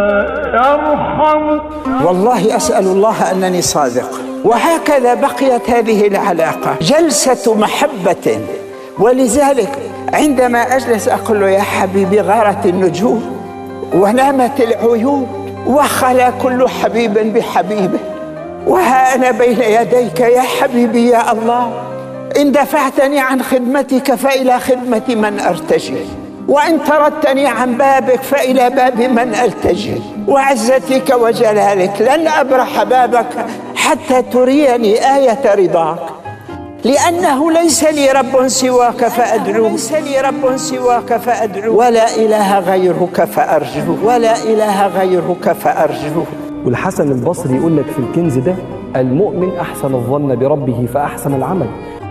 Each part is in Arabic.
يرحم. والله أسأل الله أنني صادق. وهكذا بقيت هذه العلاقة جلسة محبة. ولذلك عندما أجلس أقول له يا حبيبي غارت النجوم ونامت العيون وخلا كل حبيب بحبيبه، وها أنا بين يديك يا حبيبي يا الله. إن دفعتني عن خدمتك فإلى خدمة من أرتجي، وإن طردتني عن بابك فإلى باب من ألتجي. وعزتك وجلالك لن أبرح بابك حتى تريني آية رضاك، لأنه ليس لي رب سواك فأدعو، ولا إله غيرك فأرجو، ولا إله غيرك فأرجو. والحسن البصري يقول لك في الكنز ده: المؤمن أحسن الظن بربه فأحسن العمل.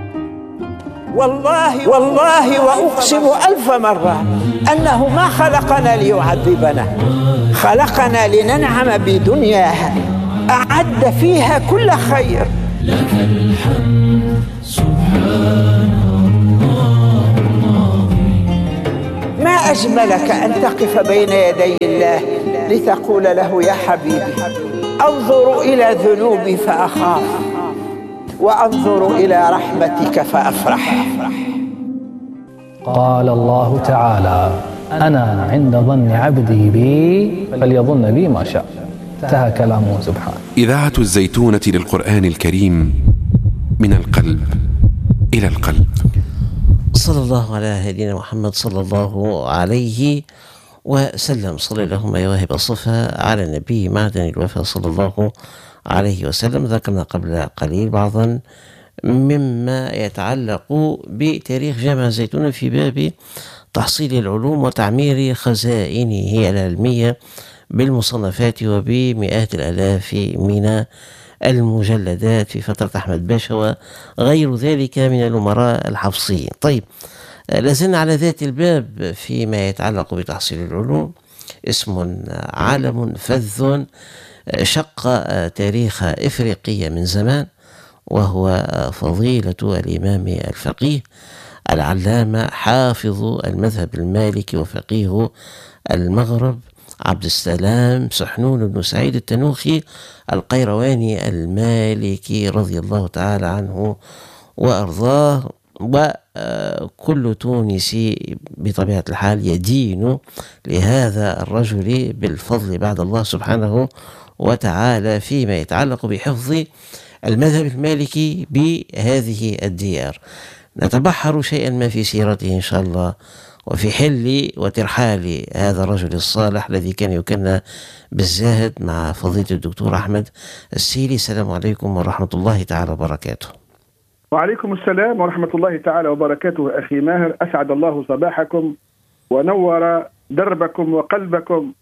والله وأقسم 1000 مرة أنه ما خلقنا ليعذبنا، خلقنا لننعم بدنياها أعد فيها كل خير. لك الحمد سبحان الله. ما أجملك أن تقف بين يدي الله لتقول له يا حبيبي أنظر إلى ذنوبي فأخاف وأنظر إلى رحمتك فأفرح. قال الله تعالى: أنا عند ظن عبدي بي فليظن بي ما شاء. انتهى كلامه سبحانه. إذاعة الزيتونة للقرآن الكريم، من القلب إلى القلب. صلى الله على هدينا محمد صلى الله عليه وسلم. صلى اللهم يا واهب الصفا على النبي معدن الوفا صلى الله عليه وسلم. ذكرنا قبل قليل بعضا مما يتعلق بتاريخ جامعة الزيتونة في باب تحصيل العلوم وتعمير خزائنه العلمية بالمصنفات وبمئات الآلاف من المجلدات في فترة أحمد باشا وغير ذلك من الأمراء الحفصيين. طيب، لازلنا على ذات الباب فيما يتعلق بتحصيل العلوم. اسم عالم فذ شق تاريخ إفريقيا من زمان، وهو فضيلة الإمام الفقيه العلامة حافظ المذهب المالكي وفقيه المغرب عبد السلام سحنون بن سعيد التنوخي القيرواني المالكي رضي الله تعالى عنه وأرضاه. وكل تونسي بطبيعة الحال يدين لهذا الرجل بالفضل بعد الله سبحانه وتعالى فيما يتعلق بحفظ المذهب المالكي بهذه الديار. نتبحر شيئا ما في سيرته إن شاء الله، وفي حل وترحال هذا الرجل الصالح الذي كان يكنى بالزاهد مع فضيلة الدكتور أحمد السيلي. السلام عليكم ورحمة الله تعالى وبركاته. وعليكم السلام ورحمة الله تعالى وبركاته. أخي ماهر، أسعد الله صباحكم ونور دربكم وقلبكم.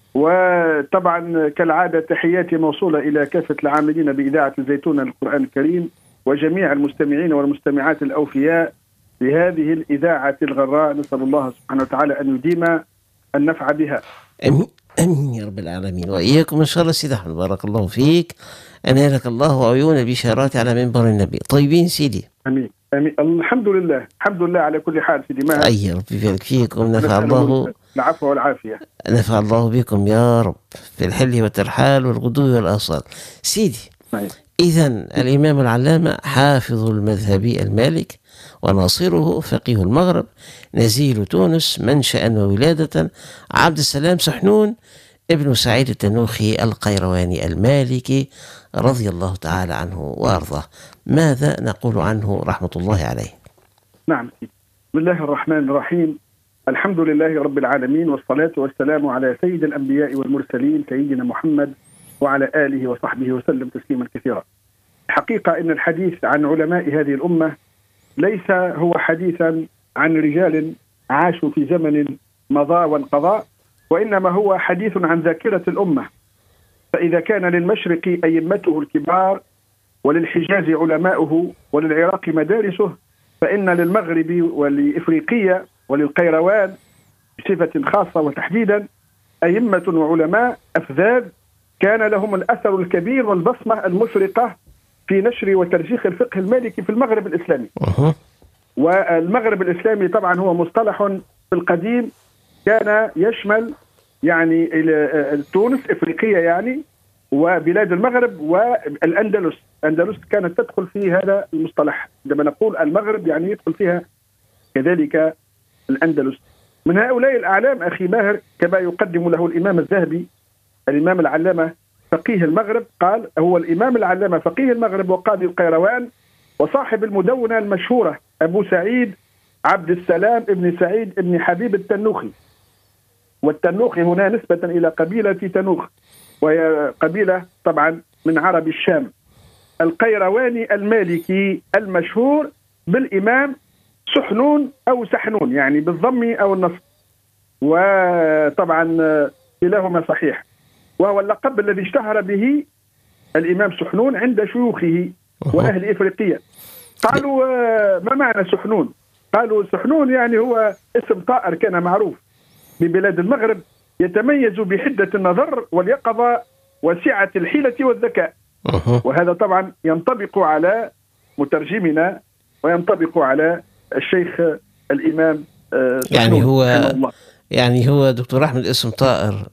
وطبعا كالعادة تحياتي موصولة إلى كافة العاملين بإذاعة الزيتونة للقرآن الكريم وجميع المستمعين والمستمعات الأوفياء لهذه الإذاعة الغراء. نسأل الله سبحانه وتعالى أن يديم النفع بها. أمين يا رب العالمين، وإياكم إن شاء الله. سيدي أحمد بارك الله فيك، أنالك الله عيون البشارات على منبر النبي. طيبين سيدي؟ أمين أمين. الحمد لله، الحمد لله على كل حال سيدي ماهر. أي رب يبارك فيكم. نفع الله العفو والعافية. نفع الله بكم يا رب في الحل والترحال والغدو والآصال. سيدي، إذن الإمام العلامة حافظ المذهب المالك وناصره فقيه المغرب نزيل تونس منشأ وولادة عبد السلام سحنون ابن سعيد التنوخي القيرواني المالكي رضي الله تعالى عنه وأرضاه. ماذا نقول عنه رحمة الله عليه؟ نعم، بسم الله الرحمن الرحيم. الحمد لله رب العالمين، والصلاة والسلام على سيد الأنبياء والمرسلين سيدنا محمد وعلى آله وصحبه وسلم تسليما كثيرا. الحقيقة أن الحديث عن علماء هذه الأمة ليس هو حديثا عن رجال عاشوا في زمن مضى وانقضى، وإنما هو حديث عن ذاكرة الأمة. فإذا كان للمشرق أئمته الكبار وللحجاز علماؤه وللعراق مدارسه، فإن للمغرب ولإفريقيا وللقيروان بصفة خاصة وتحديدا أئمة وعلماء أفذاذ كان لهم الأثر الكبير والبصمة المشرقة في نشر وترسيخ الفقه المالكي في المغرب الإسلامي. والمغرب الإسلامي طبعا هو مصطلح في القديم كان يشمل يعني إلى تونس إفريقية يعني، وبلاد المغرب والأندلس. الأندلس كانت تدخل في هذا المصطلح، عندما نقول المغرب يعني يدخل فيها كذلك الأندلس. من هؤلاء الأعلام أخي ماهر كما يقدم له الإمام الذهبي، الإمام العلامة فقيه المغرب، قال هو الإمام العلامة فقيه المغرب وقاضي القيروان وصاحب المدونة المشهورة أبو سعيد عبد السلام ابن سعيد ابن حبيب التنوخي. والتنوخي هنا نسبة إلى قبيلة تنوخ، وهي قبيلة طبعا من عرب الشام. القيرواني المالكي المشهور بالإمام سحنون أو سحنون، يعني بالضم أو النصب، وطبعا كلاهما صحيح. وهو اللقب الذي اشتهر به الإمام سحنون عند شيوخه وأهل إفريقيا. قالوا ما معنى سحنون؟ قالوا سحنون يعني هو اسم طائر كان معروف ببلاد المغرب، يتميز بحدة النظر واليقظة وسعة الحيلة والذكاء. وهذا طبعا ينطبق على مترجمنا وينطبق على الشيخ الإمام يعني هو دكتور أحمد اسم طائر